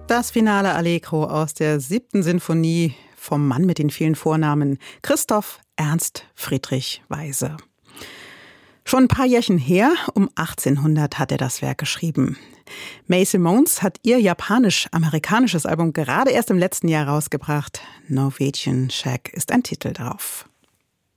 Das finale Allegro aus der 7. Sinfonie vom Mann mit den vielen Vornamen, Christoph Ernst Friedrich Weise. Schon ein paar Jährchen her, um 1800 hat er das Werk geschrieben. Mae Simons hat ihr japanisch-amerikanisches Album gerade erst im letzten Jahr rausgebracht. Norwegian Shack ist ein Titel drauf.